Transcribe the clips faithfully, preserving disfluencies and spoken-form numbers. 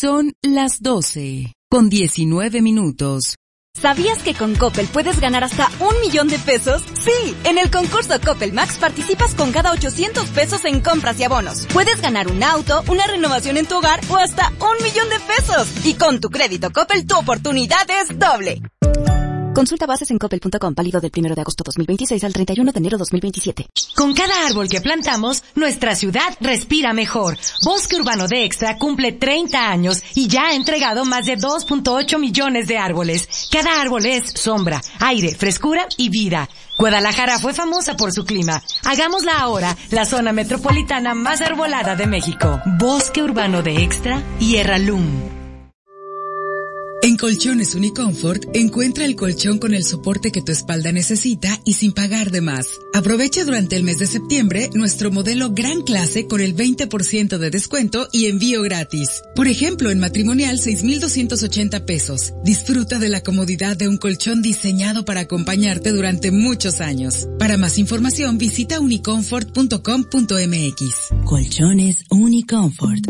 Son las doce, con diecinueve minutos. ¿Sabías que con Coppel puedes ganar hasta un millón de pesos? Sí, en el concurso Coppel Max participas con cada ochocientos pesos en compras y abonos. Puedes ganar un auto, una renovación en tu hogar o hasta un millón de pesos. Y con tu crédito Coppel tu oportunidad es doble. Consulta bases en coppel punto com, válido del primero de agosto dos mil veintiséis al treinta y uno de enero dos mil veintisiete. Con cada árbol que plantamos, nuestra ciudad respira mejor. Bosque Urbano de Extra cumple treinta años y ya ha entregado más de dos punto ocho millones de árboles. Cada árbol es sombra, aire, frescura y vida. Guadalajara fue famosa por su clima. Hagámosla ahora la zona metropolitana más arbolada de México. Bosque Urbano de Extra y Erralum. En Colchones Uniconfort, encuentra el colchón con el soporte que tu espalda necesita y sin pagar de más. Aprovecha durante el mes de septiembre nuestro modelo Gran Clase con el veinte por ciento de descuento y envío gratis. Por ejemplo, en matrimonial seis mil doscientos ochenta pesos. Disfruta de la comodidad de un colchón diseñado para acompañarte durante muchos años. Para más información, visita uniconfort punto com punto m x. Colchones Uniconfort.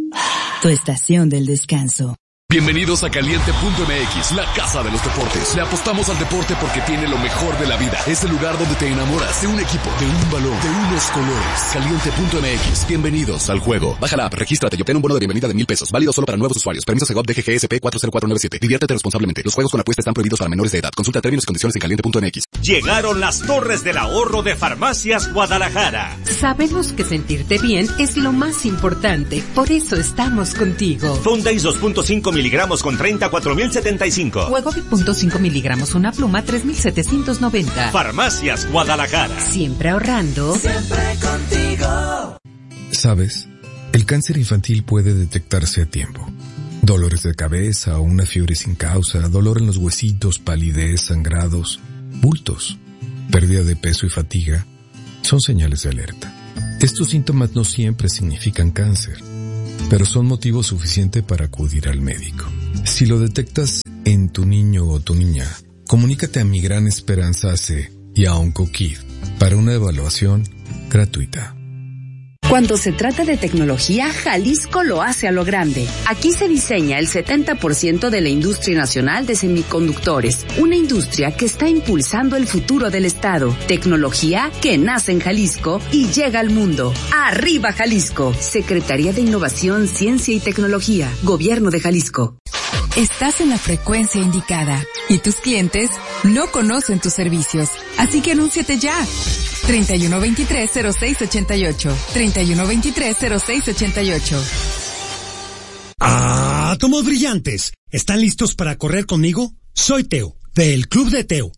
Tu estación del descanso. Bienvenidos a Caliente punto m x, la casa de los deportes. Le apostamos al deporte porque tiene lo mejor de la vida. Es el lugar donde te enamoras de un equipo, de un balón, de unos colores. Caliente punto m x, bienvenidos al juego. Baja la app, regístrate y obtén un bono de bienvenida de mil pesos. Válido solo para nuevos usuarios. Permiso Segov D G G S P cuatro cero cuatro nueve siete. Diviértete responsablemente. Los juegos con apuesta están prohibidos para menores de edad. Consulta términos y condiciones en Caliente punto m x. Llegaron las torres del ahorro de Farmacias Guadalajara. Sabemos que sentirte bien es lo más importante. Por eso estamos contigo. Fondays dos punto cinco miligramos con treinta, cuatro mil setenta y cinco. Wegovy punto cinco miligramos, una pluma, tres mil setecientos noventa. Farmacias Guadalajara. Siempre ahorrando. Siempre contigo. ¿Sabes? El cáncer infantil puede detectarse a tiempo. Dolores de cabeza o una fiebre sin causa, dolor en los huesitos, palidez, sangrados, bultos, pérdida de peso y fatiga son señales de alerta. Estos síntomas no siempre significan cáncer, pero son motivo suficiente para acudir al médico. Si lo detectas en tu niño o tu niña, comunícate a Mi Gran Esperanza A C y a OncoKid para una evaluación gratuita. Cuando se trata de tecnología, Jalisco lo hace a lo grande. Aquí se diseña el setenta por ciento de la industria nacional de semiconductores, una industria que está impulsando el futuro del estado. Tecnología que nace en Jalisco y llega al mundo. ¡Arriba Jalisco! Secretaría de Innovación, Ciencia y Tecnología, Gobierno de Jalisco. Estás en la frecuencia indicada y tus clientes no conocen tus servicios, así que anúnciate ya. treinta y uno veintitrés cero seis ochenta y ocho. treinta y uno veintitrés cero seis ochenta y ocho. ¡Átomos brillantes! ¿Están listos para correr conmigo? Soy Teo, del Club de Teo.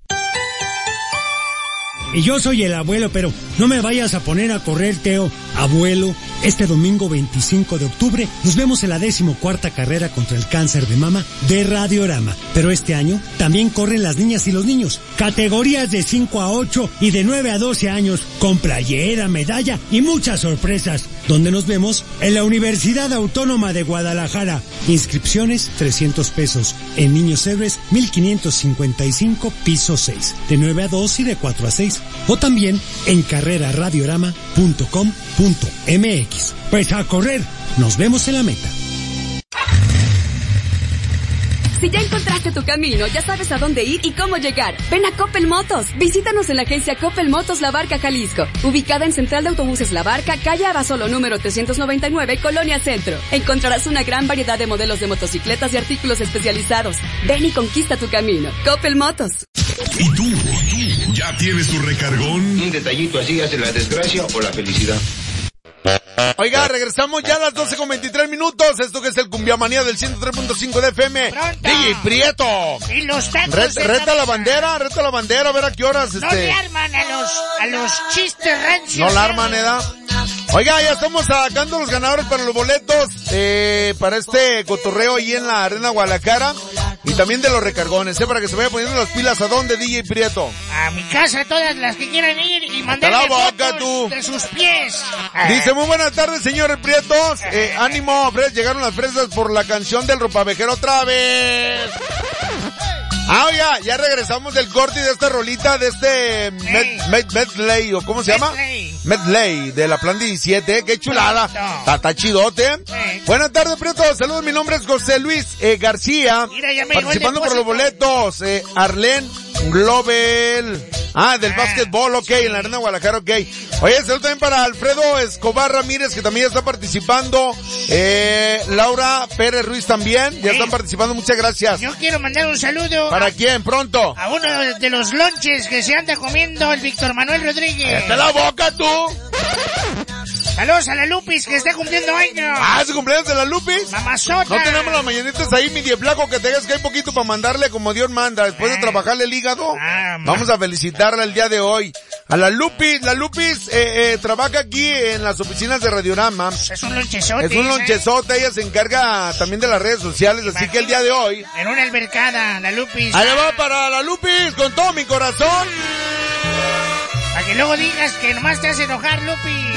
Y yo soy el abuelo, pero no me vayas a poner a correr, Teo. Abuelo, este domingo veinticinco de octubre nos vemos en la decimocuarta carrera contra el cáncer de mama de Radiorama. Pero este año también corren las niñas y los niños, categorías de cinco a ocho y de nueve a doce años, con playera, medalla y muchas sorpresas. Donde nos vemos en la Universidad Autónoma de Guadalajara. Inscripciones trescientos pesos. En Niños Héroes mil quinientos cincuenta y cinco, piso seis. De nueve a dos y de cuatro a seis. O también en carrera radiorama punto com punto m x. Pues a correr, nos vemos en la meta. Si ya encontraste tu camino, ya sabes a dónde ir y cómo llegar. Ven a Coppel Motos. Visítanos en la agencia Coppel Motos La Barca, Jalisco. Ubicada en Central de Autobuses La Barca, calle Abasolo número trescientos noventa y nueve, Colonia Centro. Encontrarás una gran variedad de modelos de motocicletas y artículos especializados. Ven y conquista tu camino. Coppel Motos. ¿Y tú? ¿Ya tienes tu recargón? Un detallito así hace la desgracia o la felicidad. Oiga, regresamos ya a las doce con veintitrés minutos. Esto que es el Cumbiamanía del ciento tres punto cinco de F M. ¡Pronto! D J Prieto. Y los tacos Ret, de Reta la bandera, reta la bandera, a ver a qué horas, no este... le arman a los, a los chistes rancios. No la arman, ¿eh? Oiga, ya estamos sacando los ganadores para los boletos, eh, para este cotorreo ahí en la Arena Guadalajara. Y también de los recargones, ¿eh? Para que se vaya poniendo las pilas. ¿A dónde, D J Prieto? A mi casa, todas las que quieran ir y mandarle boca, fotos tú. de sus pies. Dice, muy buenas tardes, señores Prietos. Eh, ánimo, Fres, llegaron las fresas por la canción del ropavejero otra vez. Ah, oiga, ya regresamos del corte de esta rolita de este Med, Med, Medley, o ¿cómo se llama? Medley. Medley, de la Plan diecisiete, qué chulada. Está, está chidote. Sí. Buenas tardes, Prieto. Saludos, mi nombre es José Luis eh, García. Mira, ya me participando por los boletos. Eh, Arlen Global. Ah, del ah, básquetbol, ok, sí. En la Arena Guadalajara, ok. Oye, saludo también para Alfredo Escobar Ramírez, que también ya está participando. Eh, Laura Pérez Ruiz también, ya sí. Están participando, muchas gracias. Yo quiero mandar un saludo. ¿Para a, quién? Pronto. A uno de los lonches que se anda comiendo el Víctor Manuel Rodríguez. ¡Cállate la boca, tú! Saludos a la Lupis, que está cumpliendo años. Ah, ¿su cumpleaños de la Lupis? Mamazota. No tenemos las mañanitas ahí, mi dieblaco, que tengas que hay poquito para mandarle como Dios manda. Después ah. de trabajarle el hígado, ah, vamos a felicitarla el día de hoy. A la Lupis, la Lupis eh, eh, trabaja aquí en las oficinas de Radiorama. Es un lonchezote. Es un lonchezote, ella se encarga también de las redes sociales, Imagínate, así que el día de hoy. En una albercada, la Lupis. Allá va para la Lupis, con todo mi corazón. Para que luego digas que nomás te hace enojar, Lupis.